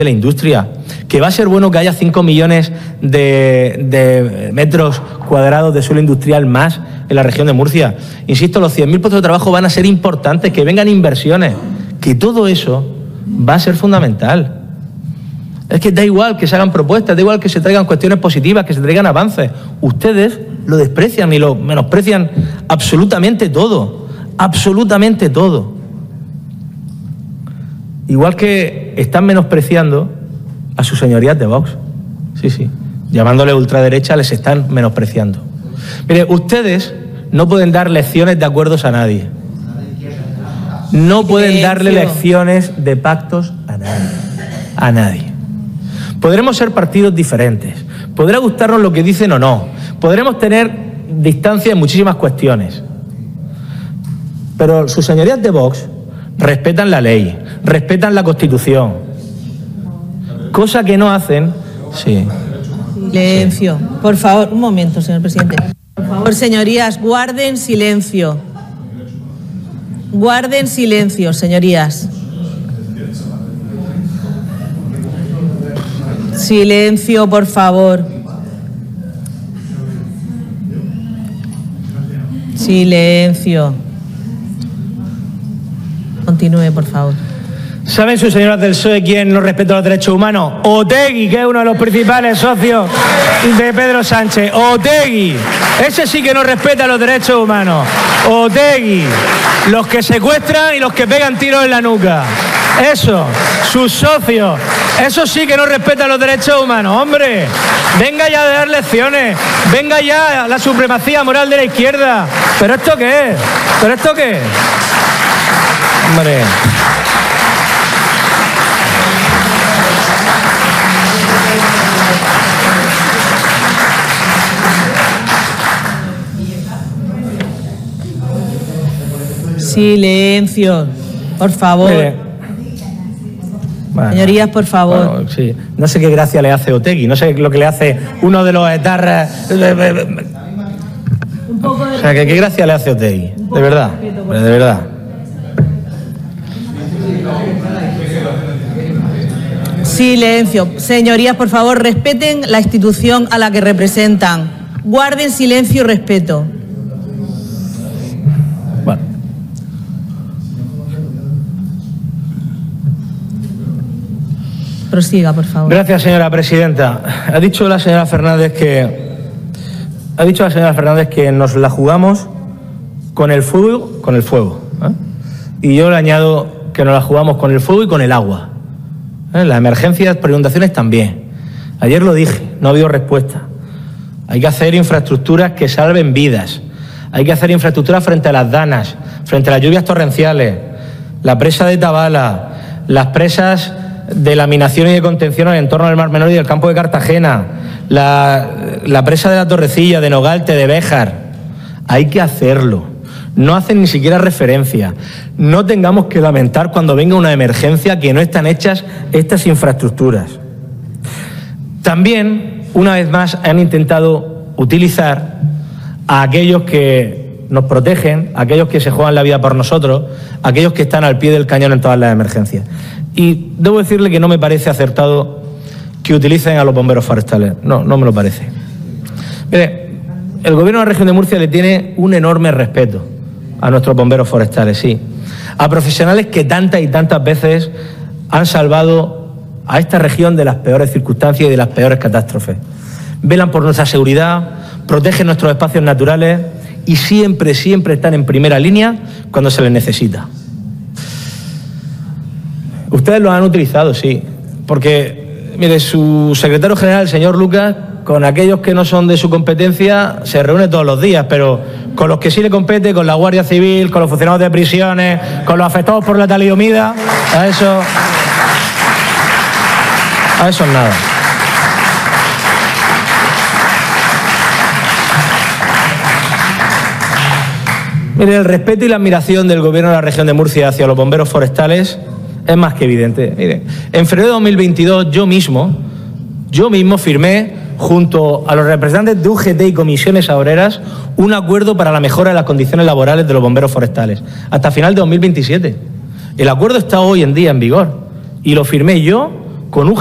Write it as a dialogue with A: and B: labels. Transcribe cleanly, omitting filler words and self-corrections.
A: de la industria, que va a ser bueno que haya 5 millones de metros cuadrados de suelo industrial más en la región de Murcia. Insisto, los 100.000 puestos de trabajo van a ser importantes, que vengan inversiones, que todo eso va a ser fundamental. Es que da igual que se hagan propuestas, da igual que se traigan cuestiones positivas, que se traigan avances. Ustedes lo desprecian y lo menosprecian absolutamente todo, absolutamente todo. Igual que están menospreciando a sus señorías de Vox. Sí, sí. Llamándole ultraderecha les están menospreciando. Mire, ustedes no pueden dar lecciones de acuerdos a nadie. No pueden darle lecciones de pactos a nadie. A nadie. Podremos ser partidos diferentes. Podrá gustarnos lo que dicen o no. Podremos tener distancia en muchísimas cuestiones. Pero sus señorías de Vox respetan la ley, respetan la Constitución, cosa que no hacen. Sí.
B: Silencio. Por favor, un momento, señor presidente. Por favor, señorías, guarden silencio. Guarden silencio, señorías. Silencio, por favor. Silencio. Continúe, por favor.
A: ¿Saben sus señoras del PSOE quién no respeta los derechos humanos? Otegi, que es uno de los principales socios de Pedro Sánchez. Otegi. Ese sí que no respeta los derechos humanos. Otegi. Los que secuestran y los que pegan tiros en la nuca. Eso. Sus socios. Eso sí que no respetan los derechos humanos. Hombre, venga ya de dar lecciones. Venga ya la supremacía moral de la izquierda. ¿Pero esto qué es? ¿Pero esto qué es? Hombre.
B: Silencio, por favor. Bueno, señorías, por favor.
A: Bueno, sí. No sé qué gracia le hace Otegi, no sé lo que le hace uno de los etarras. O sea, ¿qué gracia le hace Otegi? De verdad, de verdad.
B: Silencio. Señorías, por favor, respeten la institución a la que representan. Guarden silencio y respeto.
A: Bueno.
B: Prosiga, por favor.
A: Gracias, señora presidenta. Ha dicho la señora Fernández que nos la jugamos con el fuego, ¿eh? Y yo le añado que nos la jugamos con el fuego y con el agua. Las emergencias por inundaciones también. Ayer lo dije, no ha habido respuesta. Hay que hacer infraestructuras que salven vidas. Hay que hacer infraestructuras frente a las danas, frente a las lluvias torrenciales, la presa de Tabala, las presas de laminación y de contención en el entorno del Mar Menor y del campo de Cartagena, la presa de la Torrecilla, de Nogalte, de Béjar. Hay que hacerlo. No hacen ni siquiera referencia. No tengamos que lamentar cuando venga una emergencia que no están hechas estas infraestructuras. También, una vez más, han intentado utilizar a aquellos que nos protegen, a aquellos que se juegan la vida por nosotros, a aquellos que están al pie del cañón en todas las emergencias. Y debo decirle que no me parece acertado que utilicen a los bomberos forestales. No me lo parece. Mire, el Gobierno de la región de Murcia le tiene un enorme respeto a nuestros bomberos forestales, sí. A profesionales que tantas y tantas veces han salvado a esta región de las peores circunstancias y de las peores catástrofes. Velan por nuestra seguridad, protegen nuestros espacios naturales y siempre están en primera línea cuando se les necesita. Ustedes lo han utilizado, sí, porque, mire, su secretario general, el señor Lucas, con aquellos que no son de su competencia, se reúne todos los días, pero con los que sí le compete, con la Guardia Civil, con los funcionarios de prisiones, con los afectados por la talidomida, a eso nada. Mire, el respeto y la admiración del Gobierno de la región de Murcia hacia los bomberos forestales es más que evidente. Mire, en febrero de 2022 yo mismo firmé, junto a los representantes de UGT y comisiones obreras, un acuerdo para la mejora de las condiciones laborales de los bomberos forestales, hasta final de 2027. El acuerdo está hoy en día en vigor y lo firmé yo con un